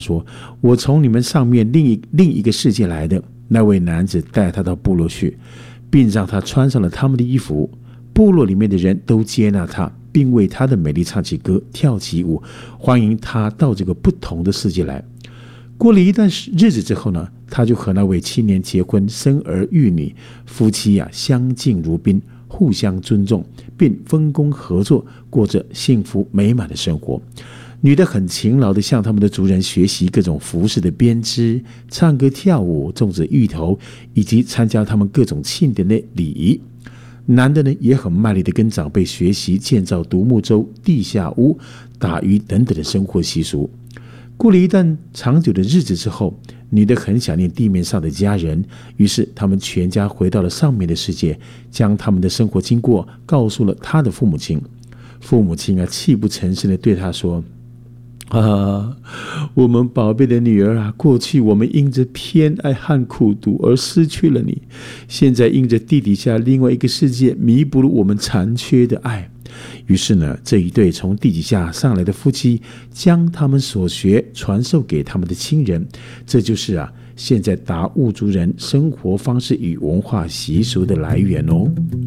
说：“我从你们上面另一个世界来的。”那位男子带他到部落去，并让他穿上了他们的衣服。部落里面的人都接纳他，并为他的美丽唱起歌、跳起舞，欢迎他到这个不同的世界来。过了一段日子之后呢，他就和那位青年结婚，生儿育女，夫妻相敬如宾，互相尊重，并分工合作，过着幸福美满的生活。女的很勤劳地向他们的族人学习各种服饰的编织，唱歌跳舞，种植芋头，以及参加他们各种庆典的礼仪。男的呢，也很卖力地跟长辈学习建造独木舟、地下屋、打鱼等等的生活习俗。过了一段长久的日子之后，女的很想念地面上的家人，于是他们全家回到了上面的世界，将他们的生活经过告诉了她的父母亲。父母亲泣不成声地对她说：“我们宝贝的女儿过去我们因着偏爱和苦毒而失去了你，现在因着地底下另外一个世界弥补了我们残缺的爱。”于是呢，这一对从地底下上来的夫妻将他们所学传授给他们的亲人，这就是现在达悟族人生活方式与文化习俗的来源哦。